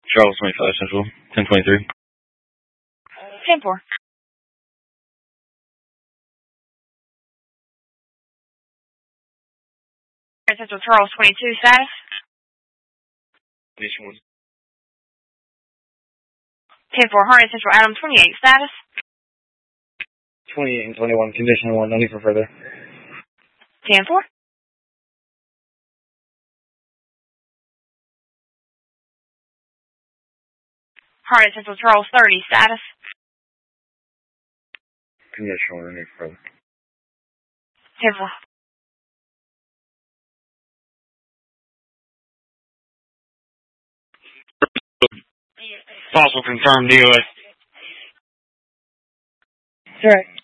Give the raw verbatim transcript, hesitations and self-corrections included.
Charles twenty-five Central, ten twenty-three. ten four. Central Charles twenty-two, status? Condition one. ten four, Harnett Central Adam twenty-eight, status? twenty-eight and twenty-one, condition one, no need for further. ten four. Harnett Central Charles thirty, status? Condition one, no need for further. ten four. Fossil confirmed D O S. Correct.